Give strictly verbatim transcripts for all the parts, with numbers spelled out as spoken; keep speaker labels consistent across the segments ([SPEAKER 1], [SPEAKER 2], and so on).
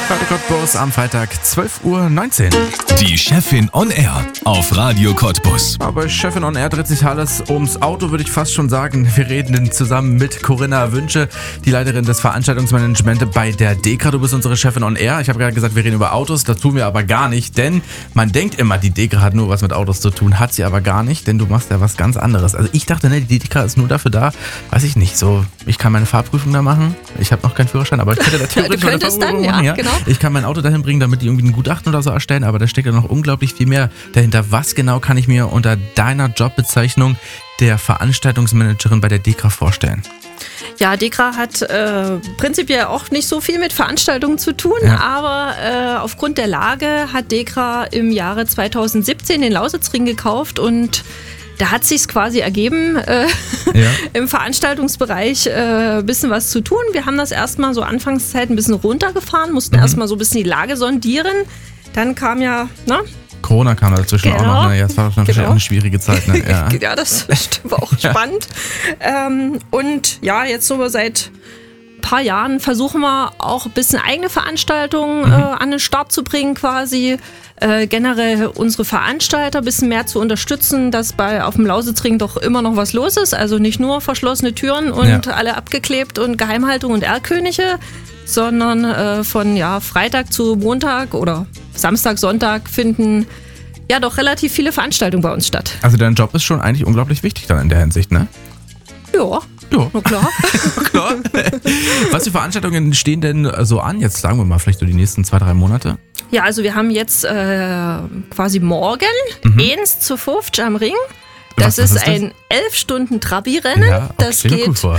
[SPEAKER 1] Radio Cottbus am Freitag zwölf Uhr neunzehn.
[SPEAKER 2] Die Chefin on Air auf Radio Cottbus.
[SPEAKER 1] Aber Chefin on Air dreht sich alles ums Auto, würde ich fast schon sagen. Wir reden zusammen mit Corinna Wünsche, die Leiterin des Veranstaltungsmanagements bei der DEKRA. Du bist unsere Chefin on Air. Ich habe gerade gesagt, wir reden über Autos. Das tun wir aber gar nicht, denn man denkt immer, die DEKRA hat nur was mit Autos zu tun. Hat sie aber gar nicht, denn du machst ja was ganz anderes. Also ich dachte, ne, die DEKRA ist nur dafür da, weiß ich nicht, so, ich kann meine Fahrprüfung da machen. Ich habe noch keinen Führerschein, aber ich könnte da theoretisch
[SPEAKER 3] du könntest dann, ja,
[SPEAKER 1] ja.
[SPEAKER 3] Genau.
[SPEAKER 1] Ich kann mein Auto dahin bringen, damit die irgendwie ein Gutachten oder so erstellen, aber da steckt ja noch unglaublich viel mehr dahinter. Was genau kann ich mir unter deiner Jobbezeichnung der Veranstaltungsmanagerin bei der DEKRA vorstellen?
[SPEAKER 3] Ja, DEKRA hat äh, prinzipiell auch nicht so viel mit Veranstaltungen zu tun, ja. aber äh, aufgrund der Lage hat DEKRA im Jahre zweitausendsiebzehn den Lausitzring gekauft und da hat sich's quasi ergeben, äh, ja. im Veranstaltungsbereich ein äh, bisschen was zu tun. Wir haben das erstmal so Anfangszeit ein bisschen runtergefahren, mussten mhm. erstmal so ein bisschen die Lage sondieren. Dann kam ja, na?
[SPEAKER 1] Corona kam dazwischen genau. auch noch, ne? Ja, das war doch genau. auch eine schwierige Zeit, ne? Ja,
[SPEAKER 3] ja das war auch spannend. Ja. Ähm, und ja, jetzt so seit ein paar Jahren versuchen wir auch ein bisschen eigene Veranstaltungen mhm. äh, an den Start zu bringen quasi. Äh, generell unsere Veranstalter ein bisschen mehr zu unterstützen, dass bei auf dem Lausitzring doch immer noch was los ist. Also nicht nur verschlossene Türen und ja. alle abgeklebt und Geheimhaltung und Erlkönige, sondern äh, von ja, Freitag zu Montag oder Samstag, Sonntag finden ja doch relativ viele Veranstaltungen bei uns statt.
[SPEAKER 1] Also dein Job ist schon eigentlich unglaublich wichtig dann in der Hinsicht, ne?
[SPEAKER 3] Ja. Ja. Na klar.
[SPEAKER 1] klar. Was für Veranstaltungen stehen denn so an? Jetzt sagen wir mal vielleicht so die nächsten zwei, drei Monate.
[SPEAKER 3] Ja, also wir haben jetzt äh, quasi morgen
[SPEAKER 1] Mhm.
[SPEAKER 3] eins zu fünfzig am Ring. Das
[SPEAKER 1] Was- was
[SPEAKER 3] ist,
[SPEAKER 1] ist das?
[SPEAKER 3] ein elf Stunden Trabi-Rennen.
[SPEAKER 1] Ja, okay,
[SPEAKER 3] das
[SPEAKER 1] klingt
[SPEAKER 3] geht.
[SPEAKER 1] gut vor.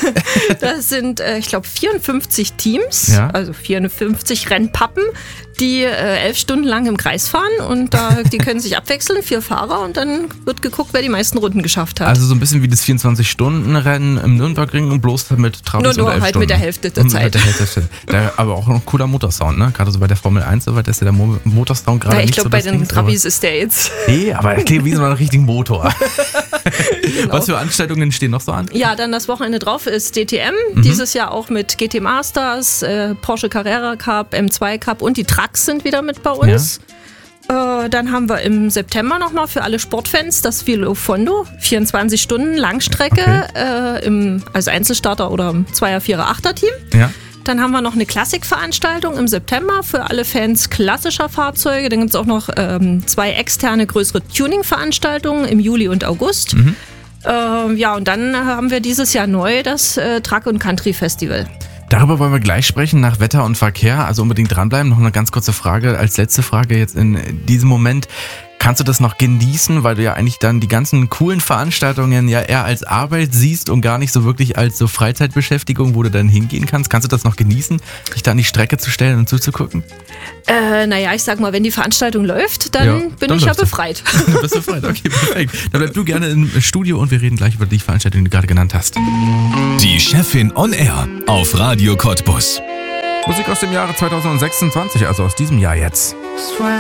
[SPEAKER 3] Das sind, äh, ich glaube, vierundfünfzig Teams,
[SPEAKER 1] Ja.
[SPEAKER 3] also vierundfünfzig Rennpappen, die äh, elf Stunden lang im Kreis fahren und da, die können sich abwechseln, vier Fahrer und dann wird geguckt, wer die meisten Runden geschafft hat.
[SPEAKER 1] Also so ein bisschen wie das vierundzwanzig-Stunden-Rennen im Nürnbergring und bloß mit Trabis
[SPEAKER 3] Nur-
[SPEAKER 1] und
[SPEAKER 3] nur
[SPEAKER 1] elf
[SPEAKER 3] halt
[SPEAKER 1] Stunden.
[SPEAKER 3] mit der Hälfte der
[SPEAKER 1] Und
[SPEAKER 3] Zeit.
[SPEAKER 1] Mit der Hälfte der Zeit. Da, aber auch noch ein cooler Motorsound, ne? Gerade so bei der Formel eins, so weit ist ja der Mo- Motorsound gerade
[SPEAKER 3] ja, ich
[SPEAKER 1] nicht
[SPEAKER 3] glaube,
[SPEAKER 1] so
[SPEAKER 3] bei
[SPEAKER 1] das
[SPEAKER 3] den
[SPEAKER 1] Ding,
[SPEAKER 3] Trabis ist der jetzt.
[SPEAKER 1] aber- Nee, aber er klingt wie so ein richtigen Motor.
[SPEAKER 3] Genau.
[SPEAKER 1] Was für Veranstaltungen stehen noch so an?
[SPEAKER 3] Ja, dann das Wochenende drauf ist D T M.
[SPEAKER 1] Mhm.
[SPEAKER 3] Dieses Jahr auch mit G T Masters, äh, Porsche Carrera Cup, M zwei Cup und die Trucks sind wieder mit bei uns. Äh, dann haben wir im September nochmal für alle Sportfans das Velo Fondo, vierundzwanzig Stunden Langstrecke äh, im, als Einzelstarter oder im Zweier-, Vierer-, Achter-Team.
[SPEAKER 1] Ja.
[SPEAKER 3] Dann haben wir noch eine Klassikveranstaltung im September für alle Fans klassischer Fahrzeuge. Dann gibt es auch noch ähm, zwei externe größere Tuning-Veranstaltungen im Juli und August.
[SPEAKER 1] Mhm.
[SPEAKER 3] Äh, ja, und dann haben wir dieses Jahr neu das äh, Truck und Country Festival.
[SPEAKER 1] Darüber wollen wir gleich sprechen, nach Wetter und Verkehr. Also unbedingt dranbleiben. Noch eine ganz kurze Frage als letzte Frage jetzt in diesem Moment. Kannst du das noch genießen, weil du ja eigentlich dann die ganzen coolen Veranstaltungen ja eher als Arbeit siehst und gar nicht so wirklich als so Freizeitbeschäftigung, wo du dann hingehen kannst? Kannst du das noch genießen, dich da an die Strecke zu stellen und zuzugucken?
[SPEAKER 3] Äh, naja, ich sag mal, wenn die Veranstaltung läuft, dann
[SPEAKER 1] Ja,
[SPEAKER 3] bin
[SPEAKER 1] dann
[SPEAKER 3] ich ja
[SPEAKER 1] läuft sie.
[SPEAKER 3] befreit.
[SPEAKER 1] Du bist befreit, okay, perfekt. Dann bleib du gerne im Studio und wir reden gleich über die Veranstaltung, die du gerade genannt hast.
[SPEAKER 2] Die Chefin on Air auf Radio Cottbus.
[SPEAKER 1] Musik aus dem Jahre zweitausendsechsundzwanzig, also aus diesem Jahr jetzt.
[SPEAKER 4] Swear